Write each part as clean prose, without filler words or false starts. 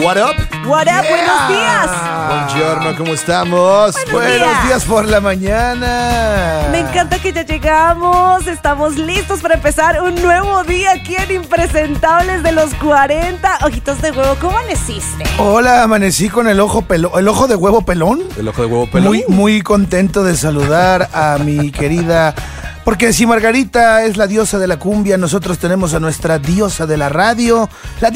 What up? What up, buenos días. Buongiorno, ¿cómo estamos? Buenos días por la mañana. Me encanta que ya llegamos. Estamos listos para empezar un nuevo día aquí en Impresentables de los 40. Ojitos de huevo, ¿cómo amaneciste? Hola, amanecí con el ojo de huevo pelón. El ojo de huevo pelón. Muy contento de saludar a mi querida... Porque si Margarita es la diosa de la cumbia, nosotros tenemos a nuestra diosa de la radio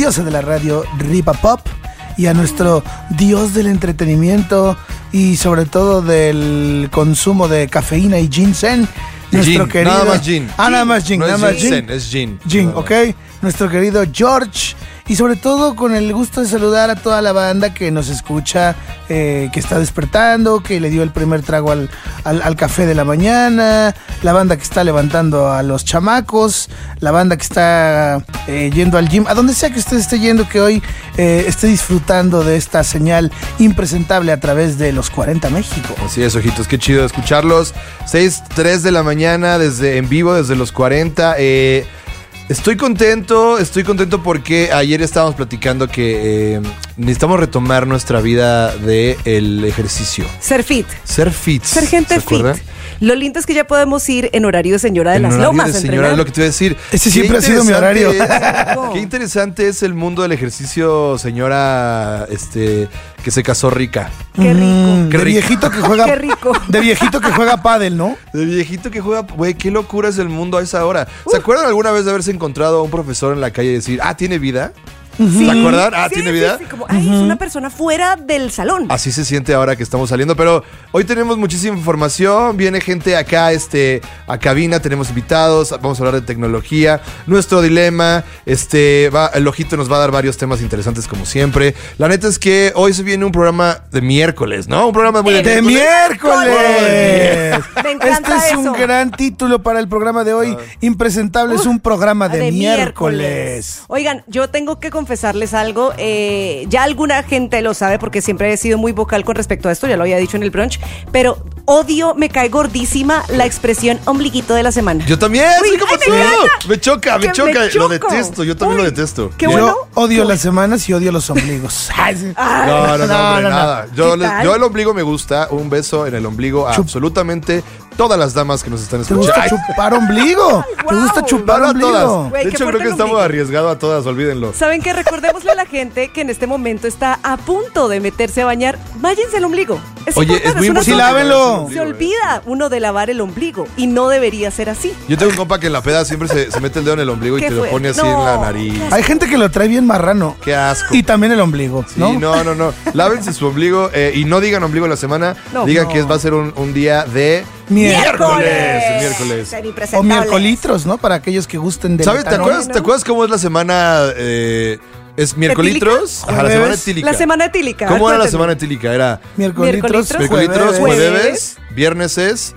Ripa Pop, y a nuestro dios del entretenimiento y sobre todo del consumo de cafeína y ginseng. Nuestro querido... Nada más gin. Nada más gin. No nada es más ginseng, es gin. Gin, ¿ok? Nuestro querido George. Y sobre todo con el gusto de saludar a toda la banda que nos escucha, que está despertando, que le dio el primer trago al café de la mañana, la banda que está levantando a los chamacos, la banda que está yendo al gym, a donde sea que usted esté yendo, que hoy esté disfrutando de esta señal impresentable a través de los 40 México. Así es, ojitos, qué chido escucharlos. 6:03 de la mañana, en vivo, desde los 40. Estoy contento porque ayer estábamos platicando que necesitamos retomar nuestra vida del ejercicio. Ser fit. Ser fit. Ser gente ¿se fit. acuerdan? Lo lindo es que ya podemos ir en horario de señora de En las horario lomas. de señora, es lo que te iba a decir. Ese siempre ha sido mi horario. Qué interesante es el mundo del ejercicio, señora, que se casó rica. Qué rico. Qué De rico. viejito que juega... Qué rico. De viejito que juega pádel, ¿no? De viejito que juega, güey, qué locura es el mundo a esa hora. ¿Se acuerdan alguna vez de haberse encontrado a un profesor en la calle y decir, ¿tiene vida? ¿Se acuerdan? ¿Tiene vida? Sí, como, es una persona fuera del salón. Así se siente ahora que estamos saliendo, pero hoy tenemos muchísima información, viene gente acá a cabina, tenemos invitados, vamos a hablar de tecnología, nuestro dilema, el ojito nos va a dar varios temas interesantes como siempre. La neta es que hoy se viene un programa de miércoles, ¿no? Un programa muy ¡De miércoles! Me encanta Este es eso. un gran título para el programa de hoy. Impresentable es un programa de miércoles. Oigan, yo tengo que confesarles algo. Ya alguna gente lo sabe porque siempre he sido muy vocal con respecto a esto, ya lo había dicho en el brunch, pero me cae gordísima la expresión ombliguito de la semana. Yo también, Uy, ¿sí? ¿Cómo ay, pasó? me encanta. Me choca, Que me lo choco. detesto, yo también Uy, lo detesto. qué Yo bueno. odio las semanas y odio los ombligos. Ay, sí. No, hombre, nada. Yo ¿Qué tal? el ombligo me gusta. Un beso en el ombligo a absolutamente todas las damas que nos están ¿Te gusta escuchando. chupar ombligo? ¿Te wow. gusta chupar No, a ombligo? todas. Güey, De qué hecho, creo fuerte que el estamos ombligo. arriesgados a todas, olvídenlo. ¿Saben qué? Recordémosle a la gente que en este momento está a punto de meterse a bañar. Váyanse el ombligo. Oye, es muy una Sí, importante. cosa- lávenlo. Se olvida uno de lavar el ombligo y no debería ser así. Yo tengo un compa que en la peda siempre se mete el dedo en el ombligo y ¿Qué te lo fue? pone así No, en la nariz. Hay gente que lo trae bien marrano. Qué asco. Y también el ombligo, Sí, ¿no? no. Lávense su ombligo y no digan ombligo en la semana. No. Digan No. que va a ser un día de Miércoles. Miércoles. Ser O impresentables. miércolitros, ¿no? Para aquellos que gusten de... ¿Sabes? ¿Te acuerdas cómo es la semana? ¿Es miércolitros? ¿Etílica? Ajá, la semana Jueves. etílica. La semana etílica. ¿Cómo era la Cuéntenme. semana etílica? Era Miércolitros, miércolitros, jueves. jueves, vierneses.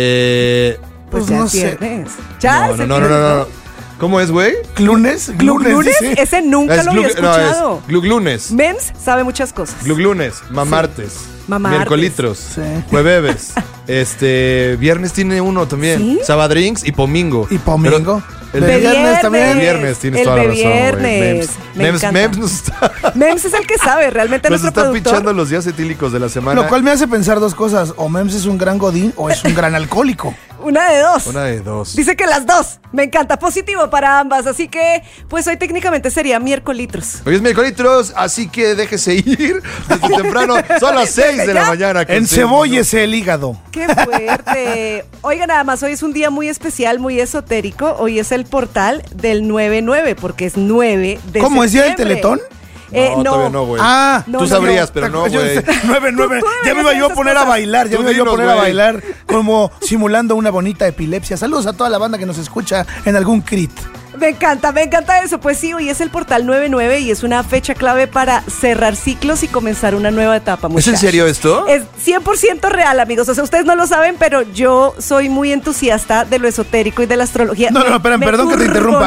Pues Pues ya no es sé. viernes. Ya es el No. viernes. ¿Cómo es, güey? Lunes, ¿Lunes? dice. Ese nunca Es lo había glu- no, escuchado. es gluglunes. Mems sabe muchas cosas. Gluglunes, mamartes. Mamartes. Miércolitros. Sí. Jueves. Viernes tiene uno también. ¿Sí? Sabadrinks y pomingo. Y pomingo. Pero De el viernes también. El viernes, tienes El toda la de razón, güey. viernes. Me encanta. Mems nos está, Mems es el que sabe, realmente nos nuestro está productor. pinchando los días etílicos de la semana. Lo cual me hace pensar dos cosas. O Mems es un gran godín o es un gran alcohólico. Una de dos. Una de dos. Dice que las dos. Me encanta. Positivo para ambas. Así que, pues hoy técnicamente sería miércolitros. Hoy es miércolitros, así que déjese ir desde temprano. Son las 6 de la ¿Ya? mañana. con En seis cebóllese el hígado. ¡Qué fuerte! Oigan, nada más, hoy es un día muy especial, muy esotérico. Hoy es el portal del 9/9, porque es 9 de ¿Cómo es día del septiembre. Teletón? No, todavía no, güey. Ah, No, Tú no, sabrías, no. pero no, Yo- güey. 9/9. Tú Ya me iba yo a esas poner a cosas. bailar, ya Tú me iba yo a dinos, poner a güey. bailar como simulando una bonita epilepsia. Saludos a toda la banda que nos escucha en algún crit. Me encanta eso. Pues sí, hoy es el portal 9/9 y es una fecha clave para cerrar ciclos y comenzar una nueva etapa. ¿Es en muchachos. serio esto? Es 100% real, amigos. O sea, ustedes no lo saben, pero yo soy muy entusiasta de lo esotérico y de la astrología. No, esperen, Me perdón que te interrumpa.